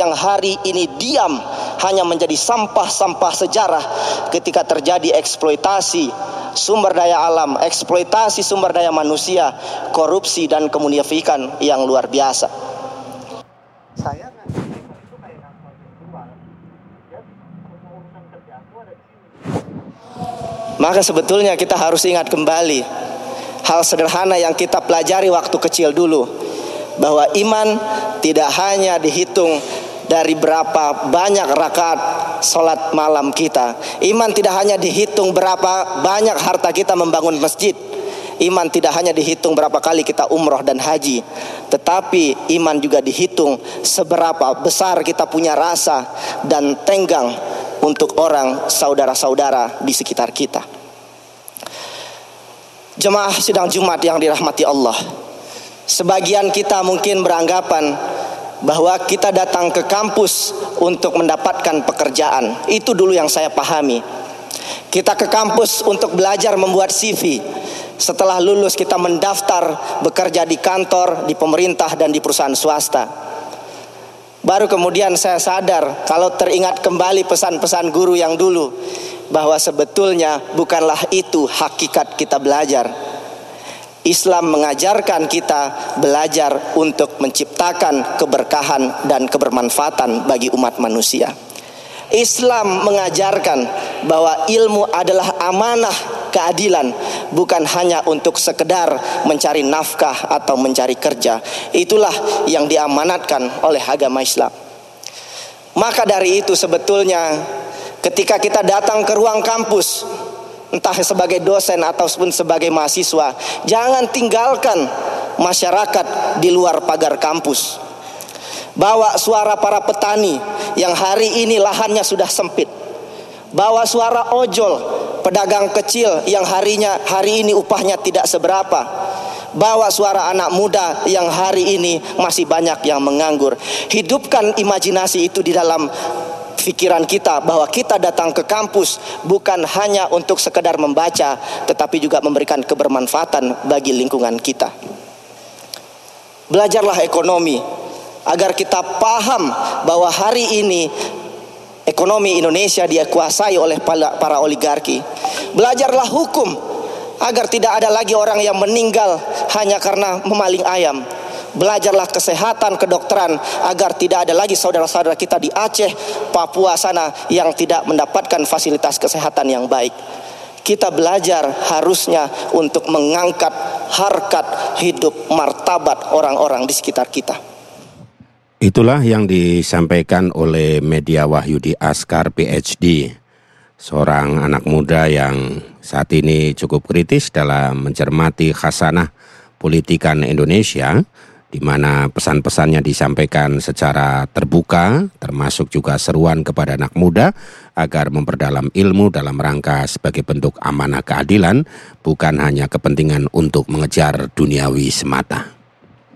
yang hari ini diam hanya menjadi sampah-sampah sejarah ketika terjadi eksploitasi sumber daya alam, eksploitasi sumber daya manusia, korupsi dan kemunafikan yang luar biasa. Saya maka sebetulnya kita harus ingat kembali hal sederhana yang kita pelajari waktu kecil dulu, bahwa iman tidak hanya dihitung dari berapa banyak rakaat sholat malam kita. Iman tidak hanya dihitung berapa banyak harta kita membangun masjid. Iman tidak hanya dihitung berapa kali kita umroh dan haji, tetapi iman juga dihitung seberapa besar kita punya rasa dan tenggang untuk orang saudara-saudara di sekitar kita. Jemaah sidang Jumat yang dirahmati Allah, sebagian kita mungkin beranggapan bahwa kita datang ke kampus untuk mendapatkan pekerjaan. Itu dulu yang saya pahami. Kita ke kampus untuk belajar membuat CV. Setelah lulus kita mendaftar bekerja di kantor, di pemerintah dan di perusahaan swasta. Baru kemudian saya sadar, kalau teringat kembali pesan-pesan guru yang dulu, bahwa sebetulnya bukanlah itu hakikat kita belajar. Islam mengajarkan kita belajar untuk menciptakan keberkahan dan kebermanfaatan bagi umat manusia. Islam mengajarkan bahwa ilmu adalah amanah keadilan, bukan hanya untuk sekedar mencari nafkah atau mencari kerja. Itulah yang diamanatkan oleh agama Islam. Maka dari itu sebetulnya ketika kita datang ke ruang kampus, entah sebagai dosen ataupun sebagai mahasiswa, jangan tinggalkan masyarakat di luar pagar kampus. Bawa suara para petani yang hari ini lahannya sudah sempit. Bawa suara ojol, pedagang kecil yang hari ini upahnya tidak seberapa. Bawa suara anak muda yang hari ini masih banyak yang menganggur. Hidupkan imajinasi itu di dalam pikiran kita, bahwa kita datang ke kampus bukan hanya untuk sekedar membaca, tetapi juga memberikan kebermanfaatan bagi lingkungan kita. Belajarlah ekonomi agar kita paham bahwa hari ini ekonomi Indonesia dikuasai oleh para oligarki. Belajarlah hukum agar tidak ada lagi orang yang meninggal hanya karena memaling ayam. Belajarlah kesehatan, kedokteran agar tidak ada lagi saudara-saudara kita di Aceh, Papua sana yang tidak mendapatkan fasilitas kesehatan yang baik. Kita belajar harusnya untuk mengangkat harkat hidup martabat orang-orang di sekitar kita. Itulah yang disampaikan oleh Media Wahyudi Askar PhD, seorang anak muda yang saat ini cukup kritis dalam mencermati khasanah politikan Indonesia, di mana pesan-pesannya disampaikan secara terbuka, termasuk juga seruan kepada anak muda agar memperdalam ilmu dalam rangka sebagai bentuk amanah keadilan, bukan hanya kepentingan untuk mengejar duniawi semata.